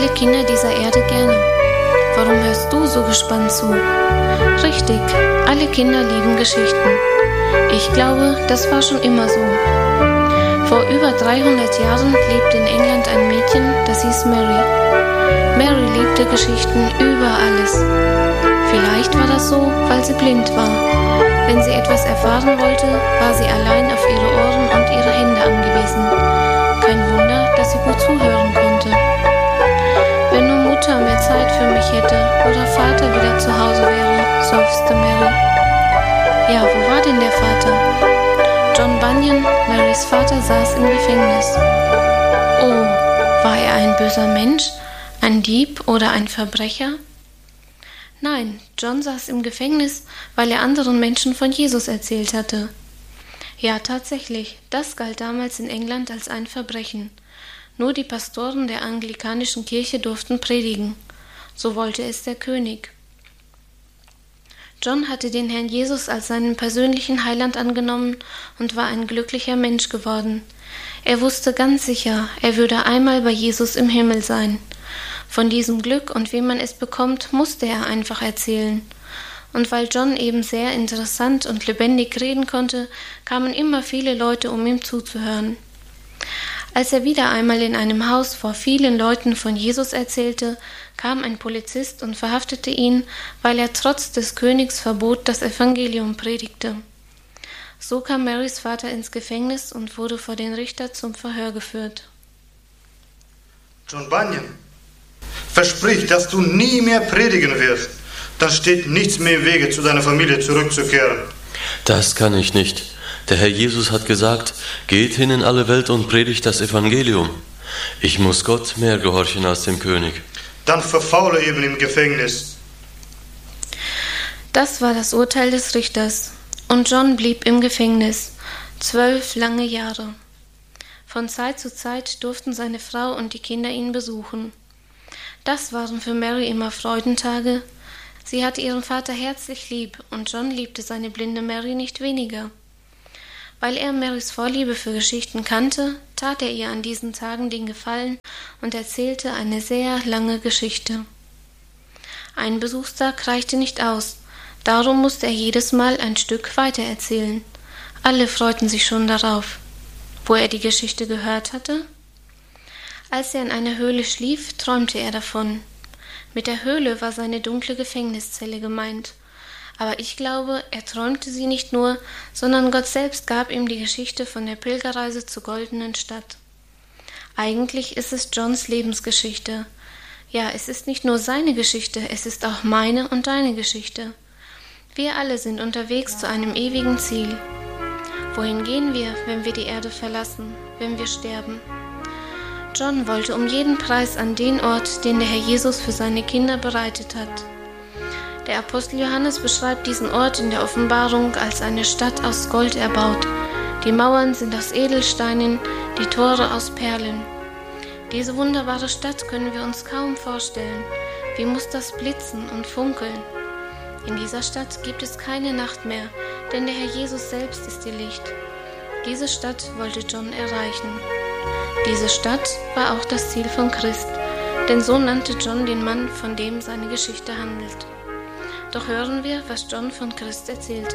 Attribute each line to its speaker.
Speaker 1: alle Kinder dieser Erde gerne. Warum hörst du so gespannt zu? Richtig, alle Kinder lieben Geschichten. Ich glaube, das war schon immer so. Vor über 300 Jahren lebte in England ein Mädchen, das hieß Mary. Mary liebte Geschichten über alles. Vielleicht war das so, weil sie blind war. Wenn sie etwas erfahren wollte, war sie allein auf ihre Ohren und ihre Hände angewiesen. Kein Wunder, dass sie gut zuhören konnte. Wenn nur Mutter mehr Zeit für mich hätte oder Vater wieder zu Hause wäre, seufzte Mary. Ja, wo war denn der Vater? John Bunyan, Marys Vater, saß im Gefängnis. Oh, war er ein böser Mensch, ein Dieb oder ein Verbrecher? Nein, John saß im Gefängnis, weil er anderen Menschen von Jesus erzählt hatte. Ja, tatsächlich, das galt damals in England als ein Verbrechen. Nur die Pastoren der anglikanischen Kirche durften predigen. So wollte es der König. John hatte den Herrn Jesus als seinen persönlichen Heiland angenommen und war ein glücklicher Mensch geworden. Er wusste ganz sicher, er würde einmal bei Jesus im Himmel sein. Von diesem Glück und wie man es bekommt, musste er einfach erzählen. Und weil John eben sehr interessant und lebendig reden konnte, kamen immer viele Leute, um ihm zuzuhören. Als er wieder einmal in einem Haus vor vielen Leuten von Jesus erzählte, kam ein Polizist und verhaftete ihn, weil er trotz des Königs Verbot das Evangelium predigte. So kam Marys Vater ins Gefängnis und wurde vor den Richter zum Verhör geführt.
Speaker 2: John Bunyan, versprich, dass du nie mehr predigen wirst. Dann steht nichts mehr im Wege, zu deiner Familie zurückzukehren.
Speaker 3: Das kann ich nicht. Der Herr Jesus hat gesagt, geht hin in alle Welt und predigt das Evangelium. Ich muss Gott mehr gehorchen als dem König.
Speaker 2: Dann verfaule eben im Gefängnis.
Speaker 1: Das war das Urteil des Richters. Und John blieb im Gefängnis, 12 lange Jahre. Von Zeit zu Zeit durften seine Frau und die Kinder ihn besuchen. Das waren für Mary immer Freudentage. Sie hatte ihren Vater herzlich lieb und John liebte seine blinde Mary nicht weniger. Weil er Marys Vorliebe für Geschichten kannte, tat er ihr an diesen Tagen den Gefallen und erzählte eine sehr lange Geschichte. Ein Besuchstag reichte nicht aus, darum musste er jedes Mal ein Stück weitererzählen. Alle freuten sich schon darauf. Wo er die Geschichte gehört hatte? Als er in einer Höhle schlief, träumte er davon. Mit der Höhle war seine dunkle Gefängniszelle gemeint. Aber ich glaube, er träumte sie nicht nur, sondern Gott selbst gab ihm die Geschichte von der Pilgerreise zur goldenen Stadt. Eigentlich ist es Johns Lebensgeschichte. Ja, es ist nicht nur seine Geschichte, es ist auch meine und deine Geschichte. Wir alle sind unterwegs zu einem ewigen Ziel. Wohin gehen wir, wenn wir die Erde verlassen, wenn wir sterben? John wollte um jeden Preis an den Ort, den der Herr Jesus für seine Kinder bereitet hat. Der Apostel Johannes beschreibt diesen Ort in der Offenbarung als eine Stadt aus Gold erbaut. Die Mauern sind aus Edelsteinen, die Tore aus Perlen. Diese wunderbare Stadt können wir uns kaum vorstellen. Wie muss das blitzen und funkeln? In dieser Stadt gibt es keine Nacht mehr, denn der Herr Jesus selbst ist ihr Licht. Diese Stadt wollte John erreichen. Diese Stadt war auch das Ziel von Christ, denn so nannte John den Mann, von dem seine Geschichte handelt. Doch hören wir, was John von Christ erzählte.